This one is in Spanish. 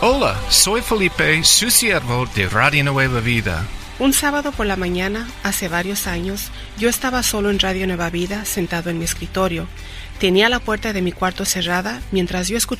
Hola, soy Felipe, su siervo de Radio Nueva Vida. Un sábado por la mañana, hace varios años, yo estaba solo en Radio Nueva Vida, sentado en mi escritorio. Tenía la puerta de mi cuarto cerrada mientras yo escuchaba